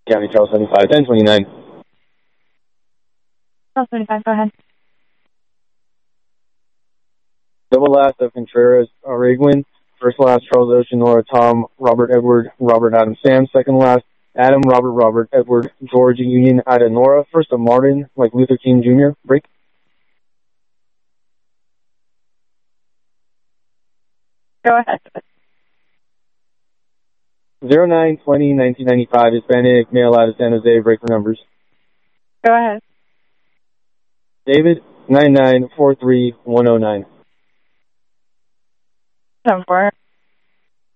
County Charles 75, 1029. Charles 75, go ahead. Double last of Contreras, Arguin. First last, Charles Ocean, Nora, Tom, Robert, Edward, Robert, Adam, Sam. Second last, Adam, Robert, Robert, Edward, George, Union, Ida, Nora. First of Martin, like Luther King Jr. Break. Go ahead. 09-20-1995, Hispanic, male out of San Jose. Break for numbers. Go ahead. David, 99-43-109. 7-4.